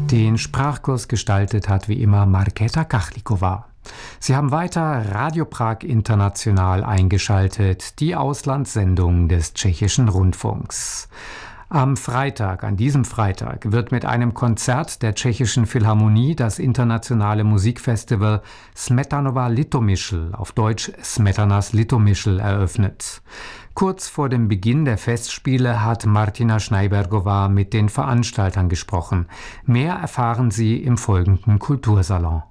Den Sprachkurs gestaltet hat wie immer Markéta Kachlikova. Sie haben weiter Radio Prag International eingeschaltet, die Auslandssendung des tschechischen Rundfunks. Am diesem Freitag, wird mit einem Konzert der Tschechischen Philharmonie das internationale Musikfestival Smetanova Litomyšl, auf Deutsch Smetanas Litomyšl, eröffnet. Kurz vor dem Beginn der Festspiele hat Martina Schneibergova mit den Veranstaltern gesprochen. Mehr erfahren Sie im folgenden Kultursalon.